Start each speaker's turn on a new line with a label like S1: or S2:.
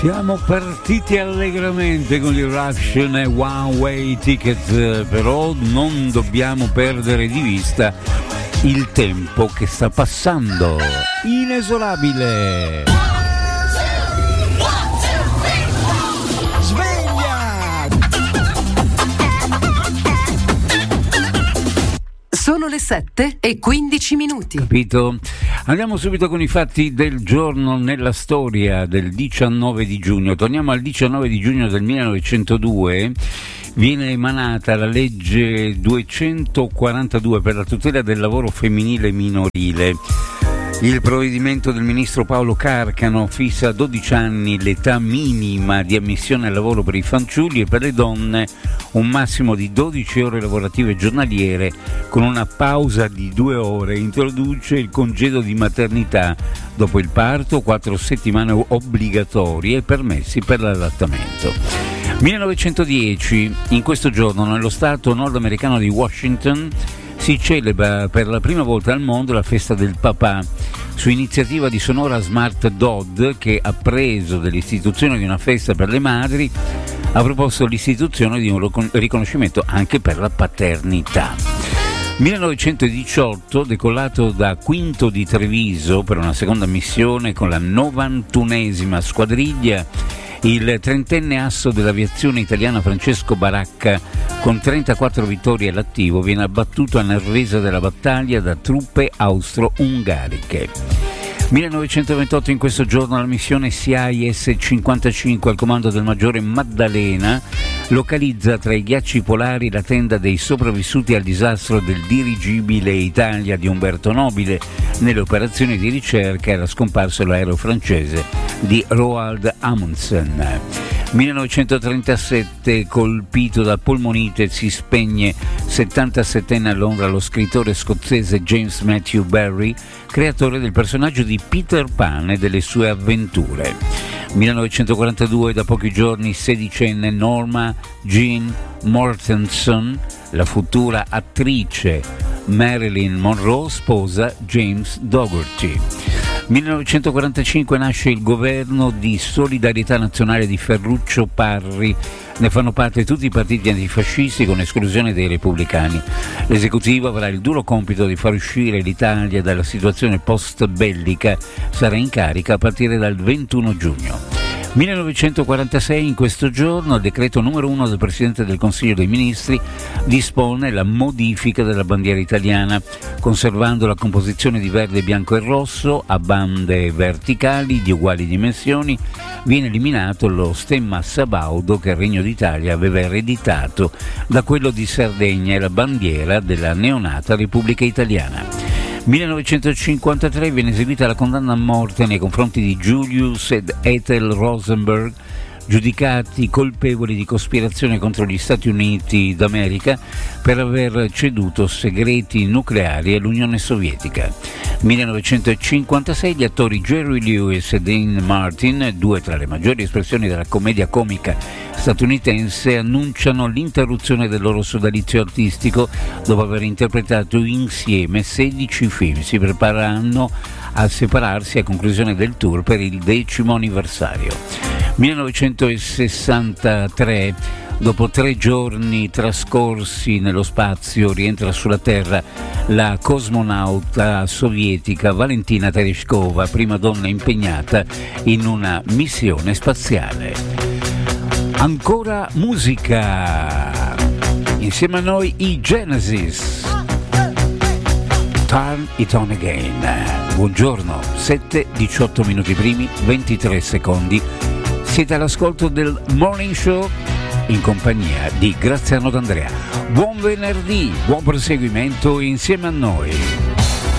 S1: Siamo partiti allegramente con l'Eruption e One Way Ticket, però non dobbiamo perdere di vista il tempo che sta passando, inesorabile.
S2: Sono le 7:15.
S1: Capito? Andiamo subito con i fatti del giorno nella storia del 19 di giugno. Torniamo al 19 di giugno del 1902. Viene emanata la legge 242 per la tutela del lavoro femminile minorile. Il provvedimento del ministro Paolo Carcano fissa a 12 anni l'età minima di ammissione al lavoro per i fanciulli e per le donne un massimo di 12 ore lavorative giornaliere con una pausa di 2 ore. Introduce il congedo di maternità dopo il parto, 4 settimane obbligatorie permessi per l'allattamento. 1910, in questo giorno nello stato nordamericano di Washington si celebra per la prima volta al mondo la festa del papà, su iniziativa di Sonora Smart Dodd, che ha preso dell'istituzione di una festa per le madri, ha proposto l'istituzione di un riconoscimento anche per la paternità. 1918, decollato da Quinto di Treviso per una seconda missione con la 91esima squadriglia, il trentenne asso dell'aviazione italiana Francesco Baracca, con 34 vittorie all'attivo, viene abbattuto a Nervesa della Battaglia da truppe austro-ungariche. 1928, in questo giorno la missione CIS-55 al comando del maggiore Maddalena localizza tra i ghiacci polari la tenda dei sopravvissuti al disastro del dirigibile Italia di Umberto Nobile nelle operazioni di ricerca. Era scomparso l'aereo francese di Roald Amundsen. 1937, colpito da polmonite, si spegne 77enne a Londra lo scrittore scozzese James Matthew Barrie, creatore del personaggio di Peter Pan e delle sue avventure. 1942, da pochi giorni, 16enne Norma Jean Mortensen, la futura attrice Marilyn Monroe, sposa James Dougherty. 1945 nasce il governo di solidarietà nazionale di Ferruccio Parri. Ne fanno parte tutti i partiti antifascisti con esclusione dei repubblicani. L'esecutivo avrà il duro compito di far uscire l'Italia dalla situazione post-bellica. Sarà in carica a partire dal 21 giugno. 1946, in questo giorno, il decreto numero 1 del Presidente del Consiglio dei Ministri dispone la modifica della bandiera italiana, conservando la composizione di verde, bianco e rosso a bande verticali di uguali dimensioni. Viene eliminato lo stemma sabaudo che il Regno d'Italia aveva ereditato da quello di Sardegna e la bandiera della neonata Repubblica Italiana. 1953 viene eseguita la condanna a morte nei confronti di Julius ed Ethel Rosenberg, giudicati colpevoli di cospirazione contro gli Stati Uniti d'America per aver ceduto segreti nucleari all'Unione Sovietica. 1956 gli attori Jerry Lewis e Dean Martin, due tra le maggiori espressioni della commedia comica statunitense, annunciano l'interruzione del loro sodalizio artistico dopo aver interpretato insieme 16 film. Si prepareranno a separarsi a conclusione del tour per il 10° anniversario. 1963, dopo 3 giorni trascorsi nello spazio, rientra sulla Terra la cosmonauta sovietica Valentina Tereshkova, prima donna impegnata in una missione spaziale. Ancora musica, insieme a noi i Genesis, Turn It On Again. Buongiorno, 7:18 minuti primi, 23 secondi. Siete all'ascolto del Morning Show in compagnia di Graziano D'Andrea. Buon venerdì, buon proseguimento insieme a noi.